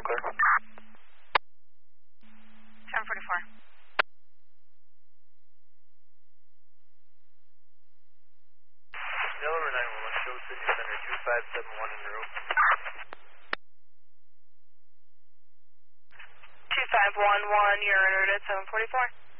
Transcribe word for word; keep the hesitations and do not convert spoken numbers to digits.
and clear. ten forty-four. Delaware nine one one, show City Center two five seven one in route. two five one one, you're entered at seven forty-four.